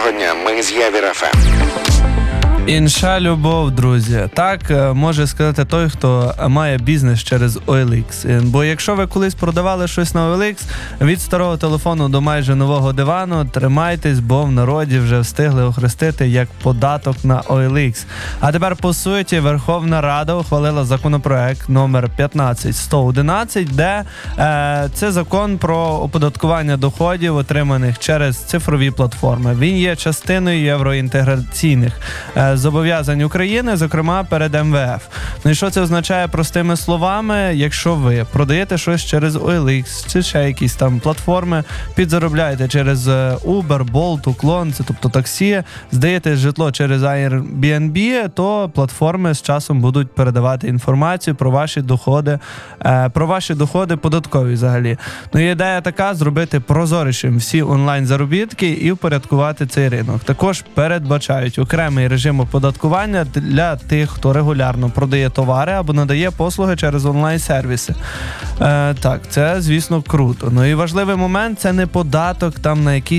Доброго дня, ми з Явір ФМ. Інша любов, друзі. Так може сказати той, хто має бізнес через OLX. Бо якщо ви колись продавали щось на OLX, від старого телефону до майже нового дивану, тримайтесь, бо в народі вже встигли охрестити як податок на OLX. А тепер, по суті, Верховна Рада ухвалила законопроект номер 15111, де це закон про оподаткування доходів, отриманих через цифрові платформи. Він є частиною євроінтеграційних зобов'язань України, зокрема перед МВФ. Ну і що це означає простими словами? Якщо ви продаєте щось через OLX чи ще якісь там платформи, підзаробляєте через Uber, Bolt, Уклон, це тобто таксі, здаєте житло через Airbnb, то платформи з часом будуть передавати інформацію про ваші доходи податкові взагалі. Ну і ідея така: зробити прозорішим всі онлайн-заробітки і впорядкувати цей ринок. Також передбачають окремий режим оподаткування для тих, хто регулярно продає товари або надає послуги через онлайн-сервіси. Так, це, звісно, круто. Ну і важливий момент – це не податок там на якісь